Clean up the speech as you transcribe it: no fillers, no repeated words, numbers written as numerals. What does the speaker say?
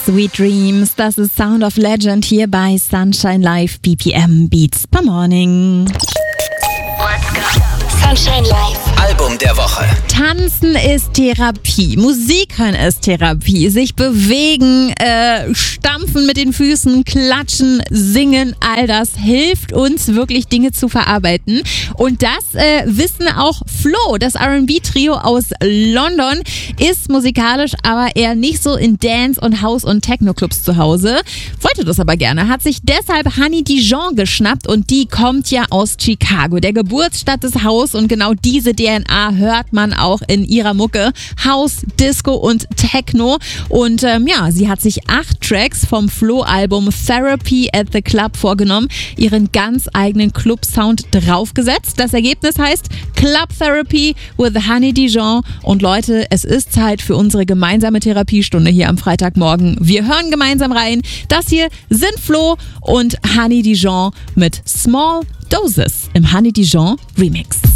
Sweet Dreams, das ist Sound of Legend hier bei Sunshine Live BPM Beats per Morning. Let's go. Sunshine Live. Album der Woche. Tanzen ist Therapie, Musik hören ist Therapie, sich bewegen, stampfen mit den Füßen, klatschen, singen, all das hilft uns wirklich Dinge zu verarbeiten. Und das wissen auch Flo, das R&B-Trio aus London, ist musikalisch aber eher nicht so in Dance- und House- und Techno-Clubs zu Hause, wollte das aber gerne, hat sich deshalb Honey Dijon geschnappt und die kommt ja aus Chicago, der Geburtsstadt des House, und genau diese DNA hört man auch in ihrer Mucke. House, Disco und Techno. Und sie hat sich 8 Tracks vom Flo-Album Therapy at the Club vorgenommen, ihren ganz eigenen Club-Sound draufgesetzt. Das Ergebnis heißt Club Therapy with Honey Dijon. Und Leute, es ist Zeit für unsere gemeinsame Therapiestunde hier am Freitagmorgen. Wir hören gemeinsam rein. Das hier sind Flo und Honey Dijon mit Small Doses im Honey Dijon Remix.